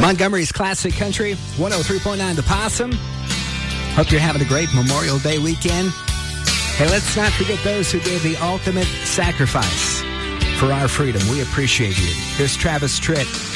Montgomery's Classic Country, 103.9 The Possum. Hope you're having a great Memorial Day weekend. Hey, let's not forget those who gave the ultimate sacrifice for our freedom. We appreciate you. Here's Travis Tritt.